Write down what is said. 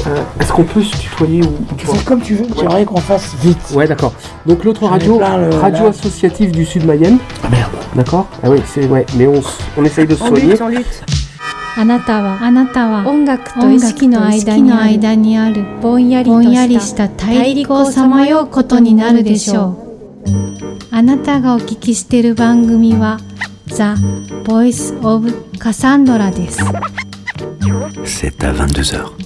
Est-ce qu'on peut se tutoyer ou Tu fais comme tu veux, j'aimerais qu'on fasse vite. Ouais, d'accord. Donc l'autre radio, radio associative du Sud Mayenne. Ah merde. D'accord. Ah oui, c'est ouais, mais on essaye de se soigner. On lutte. あなたは音楽と意識の間にあるぼんやりした大陸をさまようことになるでしょう。あなたがお聞きしている番組は The Voice of Cassandra です。 C'est à 22h.